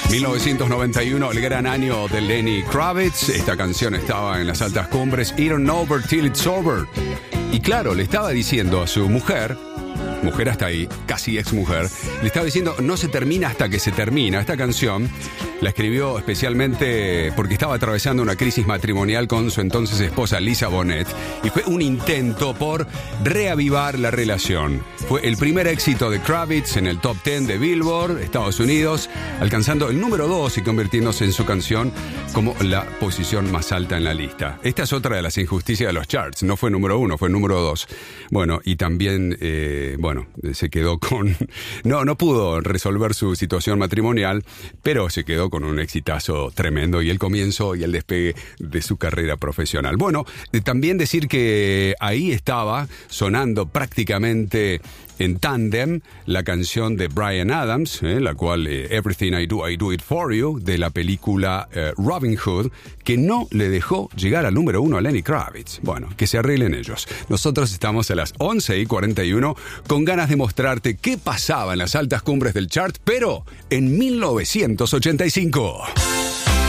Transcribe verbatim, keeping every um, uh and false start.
mil novecientos noventa y uno, el gran año de Lenny Kravitz. Esta canción estaba en las altas cumbres. It ain't over till it's over. Y claro, le estaba diciendo a su mujer, mujer hasta ahí, casi ex mujer, le estaba diciendo, no se termina hasta que se termina. Esta canción la escribió especialmente porque estaba atravesando una crisis matrimonial con su entonces esposa Lisa Bonet, y fue un intento por reavivar la relación. Fue el primer éxito de Kravitz en el top diez de Billboard, Estados Unidos, alcanzando el número dos y convirtiéndose en su canción como la posición más alta en la lista. Esta es otra de las injusticias de los charts. No fue número uno, fue número dos. Bueno, y también, eh, bueno, se quedó con... No, no pudo resolver su situación matrimonial, pero se quedó con un exitazo tremendo y el comienzo y el despegue de su carrera profesional. Bueno, eh, también decir que ahí estaba sonando prácticamente en tándem la canción de Bryan Adams, eh, la cual eh, Everything I Do, I Do It For You, de la película eh, Robin Hood, que no le dejó llegar al número uno a Lenny Kravitz. Bueno, que se arreglen ellos. Nosotros estamos a las once y cuarenta y uno con ganas de mostrarte qué pasaba en las altas cumbres del chart, pero en mil novecientos ochenta y cinco.